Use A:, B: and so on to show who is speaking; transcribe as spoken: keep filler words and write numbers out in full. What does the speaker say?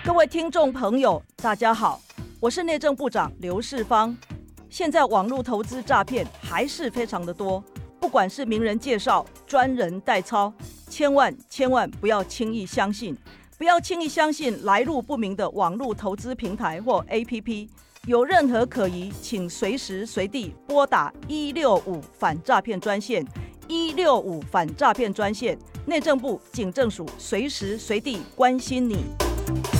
A: 各位听众朋友，大家好，我是内政部长刘世芳。现在网络投资诈骗还是非常的多，不管是名人介绍、专人代操，千万千万不要轻易相信，不要轻易相信来路不明的网络投资平台或 A P P。有任何可疑，请随时随地拨打一六五反诈骗专线，一六五反诈骗专线，内政部警政署随时随地关心你。